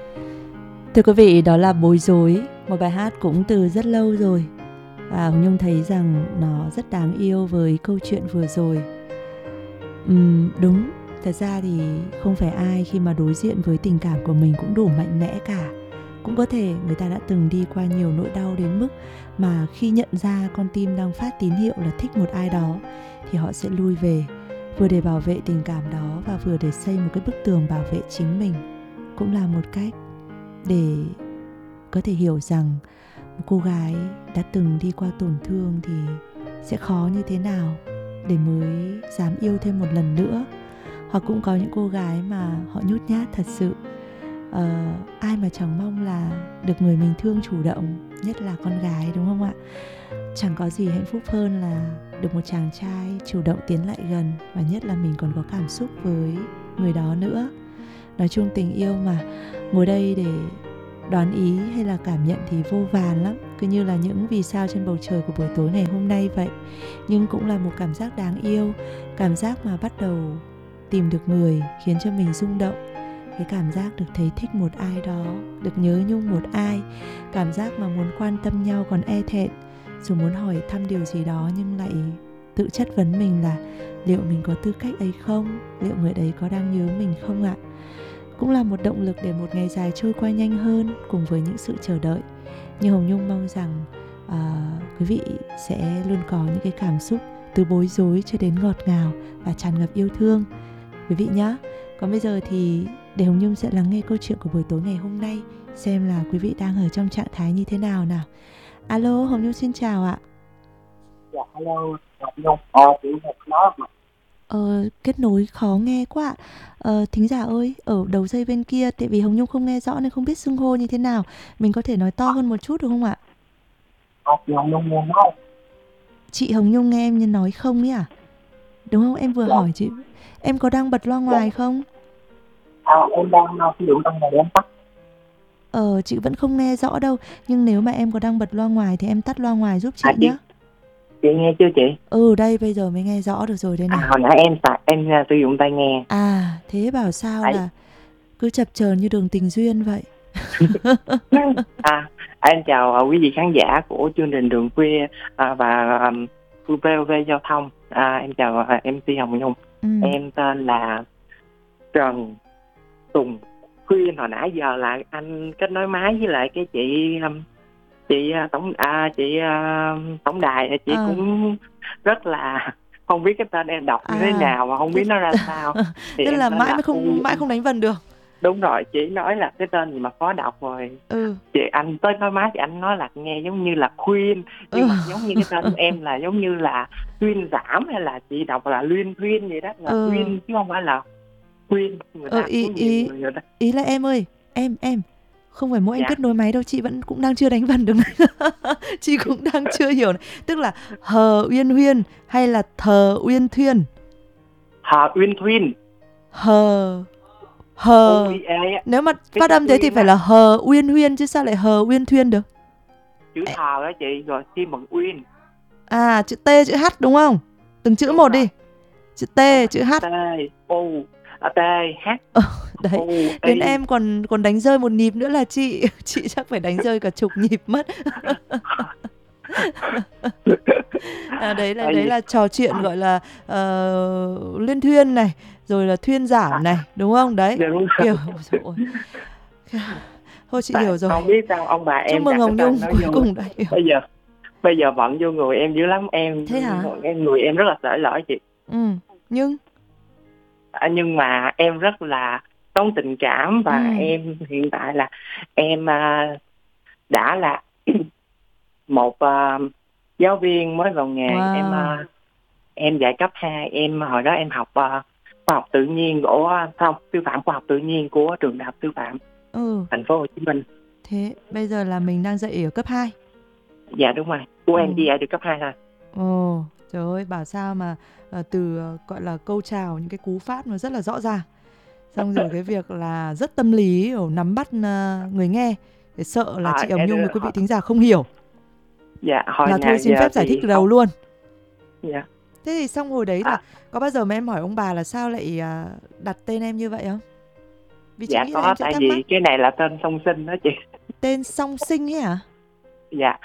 Thưa quý vị, đó là Bối Rối, một bài hát cũng từ rất lâu rồi. Và Hồng Nhung thấy rằng nó rất đáng yêu với câu chuyện vừa rồi. Đúng, thật ra thì không phải ai khi mà đối diện với tình cảm của mình cũng đủ mạnh mẽ cả. Cũng có thể người ta đã từng đi qua nhiều nỗi đau đến mức mà khi nhận ra con tim đang phát tín hiệu là thích một ai đó thì họ sẽ lui về, vừa để bảo vệ tình cảm đó và vừa để xây một cái bức tường bảo vệ chính mình. Cũng là một cách để có thể hiểu rằng một cô gái đã từng đi qua tổn thương thì sẽ khó như thế nào để mới dám yêu thêm một lần nữa. Hoặc cũng có những cô gái mà họ nhút nhát thật sự. Ai mà chẳng mong là được người mình thương chủ động, nhất là con gái, đúng không ạ? Chẳng có gì hạnh phúc hơn là được một chàng trai chủ động tiến lại gần, và nhất là mình còn có cảm xúc với người đó nữa. Nói chung tình yêu mà, ngồi đây để đoán ý hay là cảm nhận thì vô vàn lắm, cứ như là những vì sao trên bầu trời của buổi tối ngày hôm nay vậy. Nhưng cũng là một cảm giác đáng yêu, cảm giác mà bắt đầu tìm được người khiến cho mình rung động. Cái cảm giác được thấy thích một ai đó, được nhớ nhung một ai, cảm giác mà muốn quan tâm nhau còn e thẹn, dù muốn hỏi thăm điều gì đó nhưng lại tự chất vấn mình là liệu mình có tư cách ấy không, liệu người đấy có đang nhớ mình không ạ? Cũng là một động lực để một ngày dài trôi qua nhanh hơn cùng với những sự chờ đợi. Nhưng Hồng Nhung mong rằng quý vị sẽ luôn có những cái cảm xúc từ bối rối cho đến ngọt ngào và tràn ngập yêu thương quý vị nhé. Còn bây giờ thì để Hồng Nhung sẽ lắng nghe câu chuyện của buổi tối ngày hôm nay, xem là quý vị đang ở trong trạng thái như thế nào nào. Alo, Hồng Nhung xin chào ạ. Dạ, hello, Ngọc Nhung. Chị Ngọc nói mà. Kết nối khó nghe quá ạ. Thính giả ơi, ở đầu dây bên kia, tại vì Hồng Nhung không nghe rõ nên không biết xưng hô như thế nào. Mình có thể nói to hơn một chút được không ạ? Chị Ngọc Nhung nghe nói. Chị Hồng Nhung nghe em như nói không ấy à? Đúng không? Em vừa Dạ. hỏi chị, em có đang bật loa ngoài không? Em đang sử dụng trong này để em tắt. Chị vẫn không nghe rõ đâu. Nhưng nếu mà em có đang bật loa ngoài thì em tắt loa ngoài giúp chị nhé. Chị nghe chưa chị? Đây bây giờ mới nghe rõ được rồi đây này. Hồi nãy em sử dụng tai nghe. Thế bảo sao là cứ chập chờn như đường tình duyên vậy. Em chào quý vị khán giả của chương trình Đường Khuya và VOV Giao thông. Em chào MC Hồng Nhung. Em tên là Trần Tùng Khuyên. Hồi nãy giờ là anh kết nối máy với lại cái chị tổng đài, chị cũng rất là không biết cái tên em đọc như thế nào mà không biết nó ra sao. Thì tức em là tên mãi không đánh vần được. Đúng rồi, chị nói là cái tên gì mà khó đọc rồi. Anh tới nói máy thì anh nói là nghe giống như là Khuyên, nhưng mà giống như cái tên của em là giống như là Khuyên Giảm, hay là chị đọc là Luyên Khuyên vậy đó, là Khuyên chứ không phải là Khuyên. Ý là em ơi, em không phải mỗi em kết nối máy đâu, chị vẫn cũng đang chưa đánh vần được này. Chị cũng đang chưa hiểu này. Tức là Hờ Uyên Huyên hay là Thờ Uyên Thuyên? Hờ Uyên Thuyên. Hờ Nếu mà phát âm thế thì phải là Hờ Uyên Huyên chứ sao lại Hờ Uyên Thuyên được? Chữ Thờ đó chị, rồi thêm bằng Uyên. Chữ T chữ H đúng không? Từng chữ một đi. Chữ T chữ H. T H. Đấy, đến em còn đánh rơi một nhịp nữa là chị chắc phải đánh rơi cả chục nhịp mất. Đấy là trò chuyện gọi là liên thuyên này, rồi là thuyên giảm này, đúng không? Đấy, kiểu thôi chị hiểu rồi. Không biết sao ông bà em chúc mừng Hồng Nhung cuối cùng đã hiểu. Bây giờ bận vô người em dữ lắm em. Thế hả? Người em rất là xởi lởi chị. Nhưng mà em rất là có tình cảm và em hiện tại là em đã là một giáo viên mới vào nghề. Em dạy cấp 2. Em hồi đó em học khoa học tự nhiên sư phạm khoa học tự nhiên của trường đại học sư phạm thành phố Hồ Chí Minh. Thế bây giờ là mình đang dạy ở cấp 2? Dạ đúng rồi, của em chỉ dạy được cấp 2 thôi. Trời ơi, bảo sao mà từ gọi là câu chào, những cái cú pháp nó rất là rõ ràng. Xong rồi cái việc là rất tâm lý, nắm bắt người nghe, để sợ là chị Hồng Nhung với quý vị thính giả không hiểu. Dạ, là thôi xin phép giải thích từ đầu luôn. Dạ. Thế thì xong hồi đấy là có bao giờ mà em hỏi ông bà là sao lại đặt tên em như vậy không? Vì chị Dạ nghĩ là có, em sẽ tại thắc mắc. vì cái này là tên song sinh đó chị. Tên song sinh ấy hả? Dạ.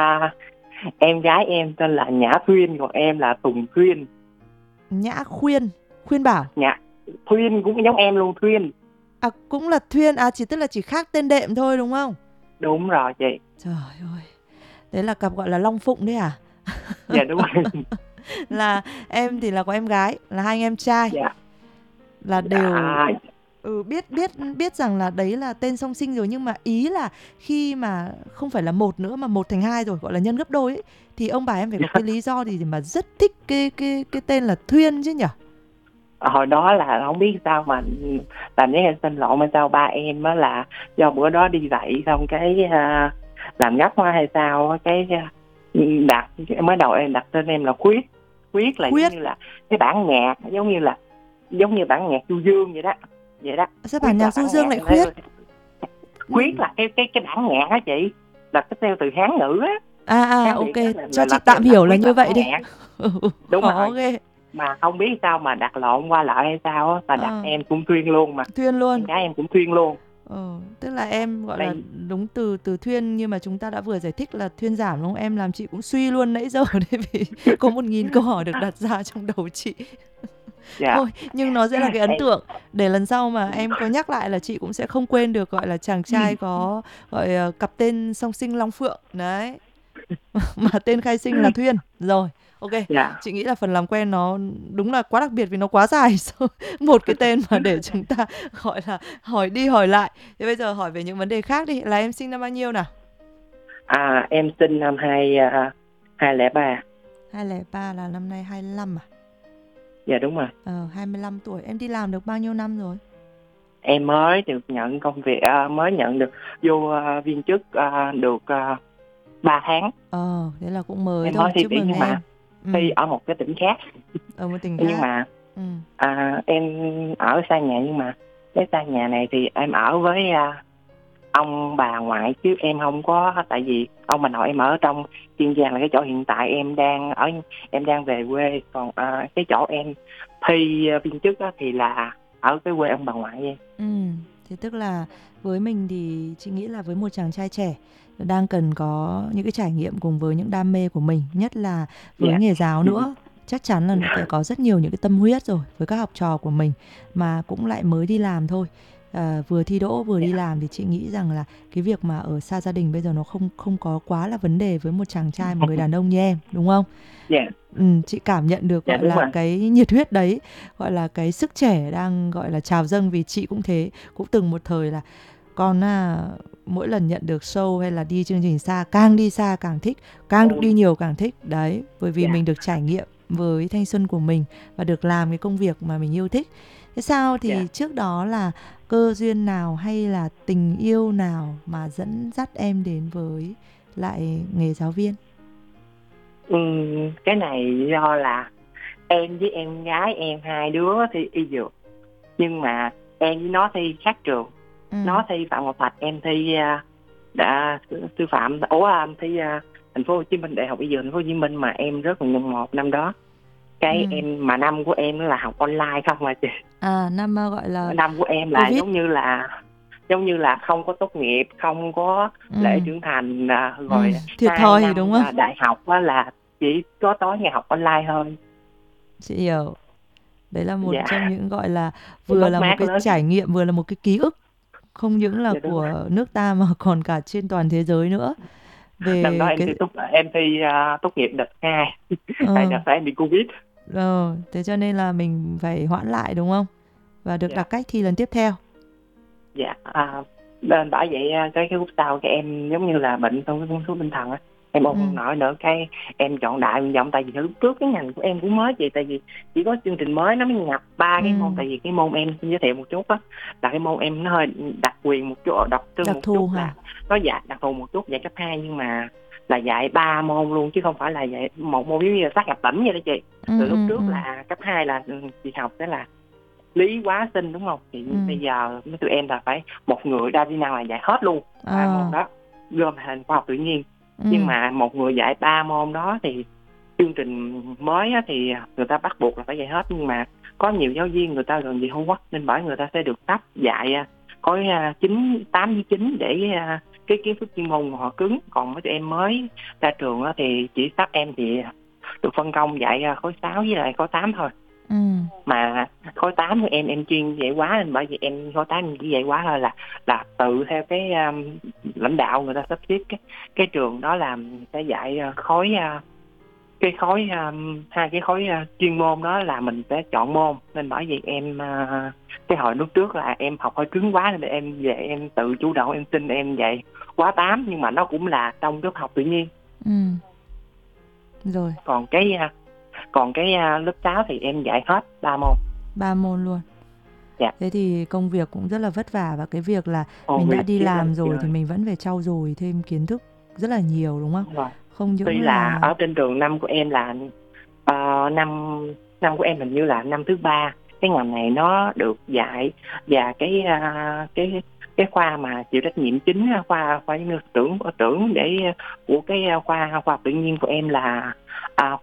Em gái em tên là Nhã Thuyên, còn em là Tùng Thuyên. Nhã Khuyên, Khuyên Bảo. Nhã Thuyên cũng giống em luôn, Thuyên. À cũng là Thuyên, chỉ tức là chỉ khác tên đệm thôi đúng không? Đúng rồi chị. Trời ơi, đấy là cặp gọi là Long Phụng đấy à? Dạ đúng rồi. Là em thì là có em gái, là hai anh em trai, Dạ. là đều Dạ. biết biết biết rằng là đấy là tên song sinh rồi, nhưng mà ý là khi mà không phải là một nữa mà một thành hai rồi, gọi là nhân gấp đôi ấy, thì ông bà em phải có cái lý do gì để mà rất thích cái tên là Thuyên chứ nhỉ? Hồi đó là không biết sao mà làm với em xin lộn, mà sao ba em á là do bữa đó đi dạy xong cái làm gấp hoa hay sao á, cái đặt mới đầu em đặt tên em là Khuyết. Khuyết là giống Khuyết. như là cái bản nhạc, giống như bản nhạc du dương vậy đó. Vậy đó. Sao Khuyết bản nhạc là du bản dương nhạc lại em thấy. Khuyết? Khuyết là cái bản nhạc á chị, là cái theo từ Hán ngữ á. Hán Ok, Việt á cho chị là tạm hiểu là Khuyết là như vậy bản đi. nhạc. Đúng Khó rồi. ghê. Mà không biết sao mà đặt lộn qua lại hay sao á, mà đặt em cũng Thuyên luôn, mà Thuyên luôn. em gái em cũng Thuyên luôn. Tức là em gọi là Đây. đúng từ Thuyên, nhưng mà chúng ta đã vừa giải thích là thuyên giảm đúng không? Em làm chị cũng suy luôn nãy giờ đấy, vì có 1000 câu hỏi được đặt ra trong đầu chị. Dạ. Thôi, nhưng nó sẽ là cái ấn Em. tượng để lần sau mà em có nhắc lại là chị cũng sẽ không quên được, gọi là chàng trai có gọi cặp tên song sinh Long Phượng đấy. Mà tên khai sinh là Thuyên. Rồi, ok. Dạ. Chị nghĩ là phần làm quen nó đúng là quá đặc biệt vì nó quá dài. Một cái tên mà để chúng ta gọi là hỏi đi hỏi lại. Thế bây giờ hỏi về những vấn đề khác đi. Là em sinh năm bao nhiêu nào? Em sinh năm 2003. 2003 là năm nay 25 à? Dạ đúng rồi. 25 tuổi. Em đi làm được bao nhiêu năm rồi? Em mới được nhận công việc, mới nhận được vô viên chức được 3 tháng. Thế là cũng mới Em thôi. mới thi Chúc tuyển mừng nhưng em. mà thi ở một cái tỉnh khác. Ở một tỉnh Nhưng khác. mà em ở xa nhà, nhưng mà cái xa nhà này thì em ở với ông bà ngoại, chứ em không có, tại vì ông bà nội em ở trong Kiên Giang là cái chỗ hiện tại em đang ở, em đang về quê, còn cái chỗ em thi viên chức thì là ở cái quê ông bà ngoại em. Thì tức là với mình thì chị nghĩ là với một chàng trai trẻ đang cần có những cái trải nghiệm cùng với những đam mê của mình, nhất là với nghề giáo nữa, chắc chắn là phải có rất nhiều những cái tâm huyết rồi với các học trò của mình, mà cũng lại mới đi làm thôi. Vừa thi đỗ vừa đi làm thì chị nghĩ rằng là cái việc mà ở xa gia đình bây giờ nó không có quá là vấn đề với một chàng trai, một người đàn ông như em, đúng không? Chị cảm nhận được gọi là cái nhiệt huyết đấy, gọi là cái sức trẻ đang gọi là trào dâng. Vì chị cũng thế, cũng từng một thời là con mỗi lần nhận được show hay là đi chương trình xa càng thích, càng được đi nhiều càng thích đấy, bởi vì mình được trải nghiệm với thanh xuân của mình và được làm cái công việc mà mình yêu thích. Thế sao thì trước đó là cơ duyên nào hay là tình yêu nào mà dẫn dắt em đến với lại nghề giáo viên? Cái này do là em với em gái em hai đứa thi y dược, nhưng mà em với nó thi khác trường. Nó thi Phạm Ngọc Thạch, em thi sư phạm thi thành phố Hồ Chí Minh, Đại học Y Dược thành phố Hồ Chí Minh, mà em rất là mừng một năm đó. Cái em mà năm của em là học online không mà chị. Năm gọi là năm của em là COVID. giống như là không có tốt nghiệp, không có lễ trưởng thành, rồi thiệt 2 thòi năm đúng không? đại học là chỉ có tối ngày học online thôi. Chị hiểu. Đấy là một trong những gọi là vừa là một cái lớn. trải nghiệm, vừa là một cái ký ức không những là của nước ta mà còn cả trên toàn thế giới nữa. Về năm đó em thi tốt nghiệp đợt 2 tại đợt em bị Covid. Thế cho nên là mình phải hoãn lại đúng không? Và được đặt cách thi lần tiếp theo. Nên bởi vậy cái khúc sau cái em giống như là bệnh trong cái con số tinh thần á, em ôm không nổi nữa, cái em chọn đại nguyện vọng. Tại vì lúc trước cái ngành của em cũng mới vậy, tại vì chỉ có chương trình mới nó mới nhập 3 cái môn. Tại vì cái môn em xin giới thiệu một chút á, là cái môn em nó hơi đặc quyền một chút, đặc thù là nó dạy đặc thù một chút, dạy cấp 2 nhưng mà là dạy 3 môn luôn, chứ không phải là dạy một môn giống như là sát nhập tỉnh vậy đó chị. Từ lúc trước là cấp 2 là chị học sẽ là lý hóa sinh đúng không, thì bây giờ mấy tụi em là phải một người đa kỹ năng là dạy hết luôn 3 môn đó, gồm thành khoa học tự nhiên. Nhưng mà một người dạy 3 môn đó thì chương trình mới thì người ta bắt buộc là phải dạy hết, nhưng mà có nhiều giáo viên người ta gần gì không quá, nên bởi người ta sẽ được cấp dạy khối 9, 8 với 9 để cái kiến thức chuyên môn của họ cứng. Còn mấy tụi em mới ra trường á, thì chỉ sắp em thì được phân công dạy khối 6 với lại khối 8 thôi. Mà khối 8 của em chuyên dạy hóa, nên bởi vì em khối 8 em chỉ dạy hóa thôi, là tự theo cái lãnh đạo người ta sắp xếp cái trường đó làm sẽ dạy khối cái khối hai cái khối chuyên môn đó là mình sẽ chọn môn. Nên bởi vì em cái hồi lúc trước là em học hơi cứng quá, nên em về em tự chủ động em xin em dạy khóa 8, nhưng mà nó cũng là trong lớp học tự nhiên. Rồi. Còn cái lớp 6 thì em dạy hết 3 môn. 3 môn luôn. Dạ. Thế thì công việc cũng rất là vất vả, và cái việc là mình đã đi làm rồi thì mình vẫn phải trau dồi thêm kiến thức rất là nhiều, đúng không? Rồi. Không những Tuy là ở trên trường năm của em là năm của em hình như là năm thứ 3 cái ngành này nó được dạy, và cái khoa mà chịu trách nhiệm chính, khoa như trưởng để của cái khoa học tự nhiên của em là